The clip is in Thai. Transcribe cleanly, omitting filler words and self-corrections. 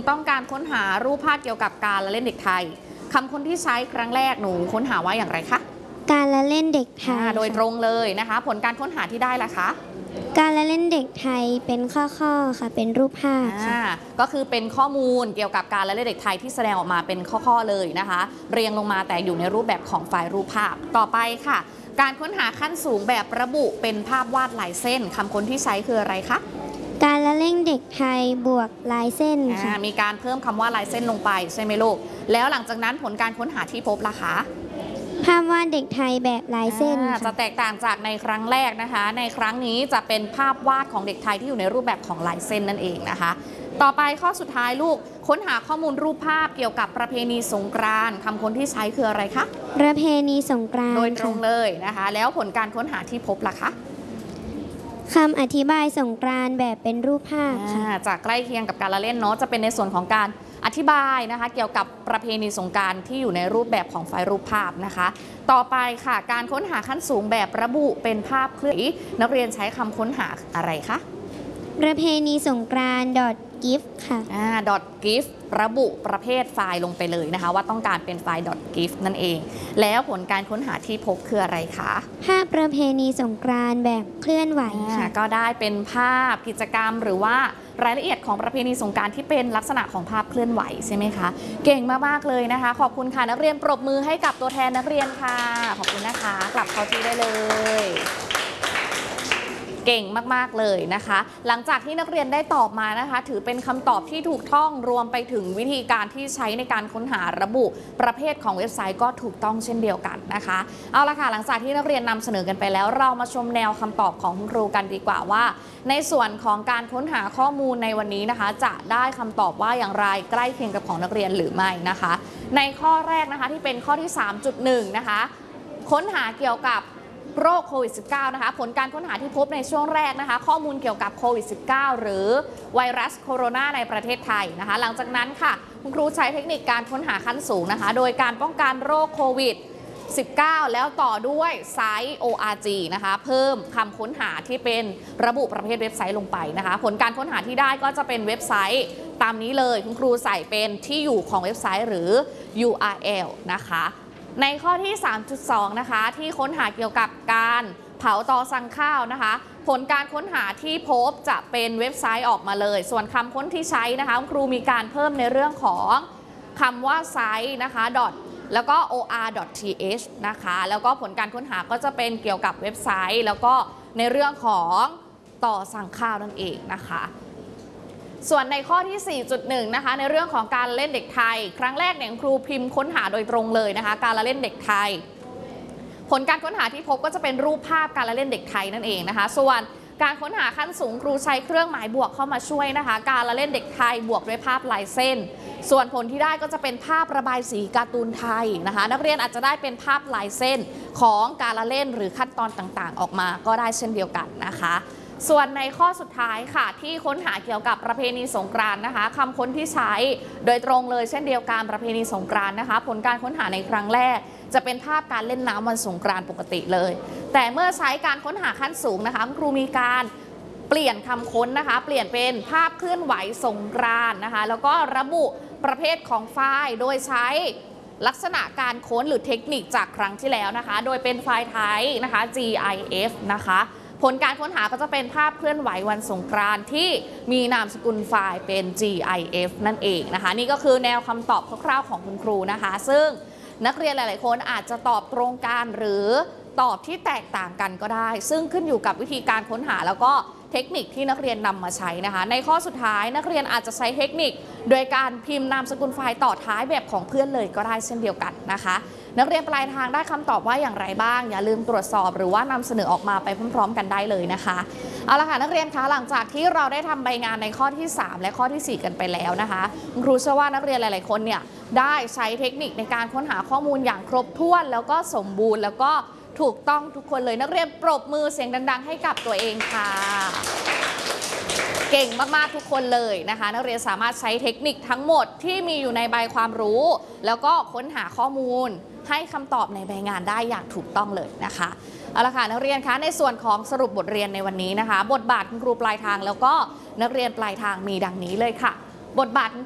ต้องการค้นหารูปภาพเกี่ยวกับการละเล่นเด็กไทยคำค้นที่ใช้ครั้งแรกหนูค้นหาว่าอย่างไรคะการละเล่นเด็กไทยโดยตรงเลยนะคะผลการค้นหาที่ได้ล่ะคะการละเล่นเด็กไทยเป็นข้อค่ะเป็นรูปภาพค่ะก็คือเป็นข้อมูลเกี่ยวกับการละเล่นเด็กไทยที่แสดงออกมาเป็นข้อเลยนะคะเรียงลงมาแต่อยู่ในรูปแบบของไฟล์รูปภาพต่อไปค่ะการค้นหาขั้นสูงแบบระบุเป็นภาพวาดลายเส้นคำค้นที่ใช้คืออะไรคะการละเล่นเด็กไทยบวกลายเส้นค่ะมีการเพิ่มคำว่าลายเส้นลงไปใช่ไหมลูกแล้วหลังจากนั้นผลการค้นหาที่พบล่ะคะภาพวาดเด็กไทยแบบลายเส้นจะแตกต่างจากในครั้งแรกนะคะในครั้งนี้จะเป็นภาพวาดของเด็กไทยที่อยู่ในรูปแบบของลายเส้นนั่นเองนะคะต่อไปข้อสุดท้ายลูกค้นหาข้อมูลรูปภาพเกี่ยวกับประเพณีสงกรานต์คำค้นที่ใช้คืออะไรคะประเพณีสงกรานต์โดยตรงเลยนะคะแล้วผลการค้นหาที่พบล่ะคะคำอธิบายสงกรานต์แบบเป็นรูปภาพจากใกล้เคียงกับการละเล่นเนาะจะเป็นในส่วนของการอธิบายนะคะเกี่ยวกับประเพณีสงกรานต์ที่อยู่ในรูปแบบของไฟล์รูปภาพนะคะต่อไปค่ะการค้นหาขั้นสูงแบบระบุเป็นภาพเคลื่อนไหวนักเรียนใช้คำค้นหาอะไรคะประเพณีสงกรานต์ .gif ค่ะ .gif ระบุประเภทไฟล์ลงไปเลยนะคะว่าต้องการเป็นไฟล์ .gif นั่นเองแล้วผลการค้นหาที่พบคืออะไรคะภาพประเพณีสงกรานต์แบบเคลื่อนไหวค่ะก็ได้เป็นภาพกิจกรรมหรือว่ารายละเอียดของประเพณีสงกรานต์ที่เป็นลักษณะของภาพเคลื่อนไหวใช่ไหมคะเก่งมากๆเลยนะคะขอบคุณค่ะนักเรียนปรบมือให้กับตัวแทนนักเรียนค่ะขอบคุณนะคะกลับเข้าที่ได้เลยเก่งมากๆเลยนะคะหลังจากที่นักเรียนได้ตอบมานะคะถือเป็นคำตอบที่ถูกต้องรวมไปถึงวิธีการที่ใช้ในการค้นหาระบุประเภทของเว็บไซต์ก็ถูกต้องเช่นเดียวกันนะคะเอาละค่ะหลังจากที่นักเรียนนำเสนอกันไปแล้วเรามาชมแนวคำตอบของคุณครูกันดีกว่าว่าในส่วนของการค้นหาข้อมูลในวันนี้นะคะจะได้คำตอบว่าอย่างไรใกล้เคียงกับของนักเรียนหรือไม่นะคะในข้อแรกนะคะที่เป็นข้อที่ 3.1 นะคะค้นหาเกี่ยวกับโรคโควิด -19 นะคะผลการค้นหาที่พบในช่วงแรกนะคะข้อมูลเกี่ยวกับโควิด -19 หรือไวรัสโคโรนาในประเทศไทยนะคะหลังจากนั้นค่ะคุณครูใช้เทคนิคการค้นหาขั้นสูงนะคะโดยการป้องกันโรคโควิด -19 แล้วต่อด้วยไซต์ org นะคะเพิ่มคำค้นหาที่เป็นระบุประเภทเว็บไซต์ลงไปนะคะผลการค้นหาที่ได้ก็จะเป็นเว็บไซต์ตามนี้เลยคุณครูใส่เป็นที่อยู่ของเว็บไซต์หรือ URL นะคะในข้อที่ 3.2 นะคะที่ค้นหาเกี่ยวกับการเผาตอสั่งข้าวนะคะผลการค้นหาที่พบจะเป็นเว็บไซต์ออกมาเลยส่วนคำค้นที่ใช้นะคะครูมีการเพิ่มในเรื่องของคำว่าไซต์นะคะแล้วก็ or.th นะคะแล้วก็ผลการค้นหาก็จะเป็นเกี่ยวกับเว็บไซต์แล้วก็ในเรื่องของต่อสั่งข้าวนั่นเองนะคะส่วนในข้อที่ 4.1 นะคะในเรื่องของการเล่นเด็กไทยครั้งแรกเนี่ยครูพิมพ์ค้นหาโดยตรงเลยนะคะการละเล่นเด็กไทยผลการค้นหาที่พบก็จะเป็นรูปภาพการละเล่นเด็กไทยนั่นเองนะคะส่วนการค้นหาขั้นสูงครูใช้เครื่องหมายบวกเข้ามาช่วยนะคะการละเล่นเด็กไทยบวกด้วยภาพลายเส้นส่วนผลที่ได้ก็จะเป็นภาพระบายสีการ์ตูนไทยนะคะนักเรียนอาจจะได้เป็นภาพลายเส้นของการละเล่นหรือขั้นตอนต่างๆออกมาก็ได้เช่นเดียวกันนะคะส่วนในข้อสุดท้ายค่ะที่ค้นหาเกี่ยวกับประเพณีสงกรานต์นะคะคำค้นที่ใช้โดยตรงเลยเช่นเดียวกันประเพณีสงกรานต์นะคะผลการค้นหาในครั้งแรกจะเป็นภาพการเล่นน้ำวันสงกรานต์ปกติเลยแต่เมื่อใช้การค้นหาขั้นสูงนะคะครูมีการเปลี่ยนคำค้นนะคะเปลี่ยนเป็นภาพเคลื่อนไหวสงกรานต์นะคะแล้วก็ระบุประเภทของไฟล์โดยใช้ลักษณะการค้นหรือเทคนิคจากครั้งที่แล้วนะคะโดยเป็นไฟล์ไทป์นะคะ GIF นะคะผลการค้นหาก็จะเป็นภาพเคลื่อนไหววันสงกรานต์ที่มีนามสกุลไฟล์เป็น GIF นั่นเองนะคะนี่ก็คือแนวคำตอบคร่าวๆของคุณครูนะคะซึ่งนักเรียนหลายๆคนอาจจะตอบตรงกันหรือตอบที่แตกต่างกันก็ได้ซึ่งขึ้นอยู่กับวิธีการค้นหาแล้วก็เทคนิคที่นักเรียนนำมาใช้นะคะในข้อสุดท้ายนักเรียนอาจจะใช้เทคนิคโดยการพิมพ์นามสกุลไฟล์ต่อท้ายแบบของเพื่อนเลยก็ได้เช่นเดียวกันนะคะนักเรียนปลายทางได้คำตอบว่าอย่างไรบ้างอย่าลืมตรวจสอบหรือว่านำเสนอออกมาไปพร้อมๆกันได้เลยนะคะเอาละค่ะนักเรียนคะหลังจากที่เราได้ทำใบงานในข้อที่ 3 และข้อที่ 4 กันไปแล้วนะคะครูเชื่อว่านักเรียนหลายๆคนเนี่ยได้ใช้เทคนิคในการค้นหาข้อมูลอย่างครบถ้วนแล้วก็สมบูรณ์แล้วก็ถูกต้องทุกคนเลยนักเรียนปรบมือเสียงดังๆให้กับตัวเองค่ะเก่งมากๆทุกคนเลยนะคะนักเรียนสามารถใช้เทคนิคทั้งหมดที่มีอยู่ในใบความรู้แล้วก็ค้นหาข้อมูลให้คำตอบในใบงานได้อย่างถูกต้องเลยนะคะเอาละค่ะนักเรียนคะในส่วนของสรุปบทเรียนในวันนี้นะคะบทบาทคุณครูปลายทางแล้วก็นักเรียนปลายทางมีดังนี้เลยค่ะบทบาท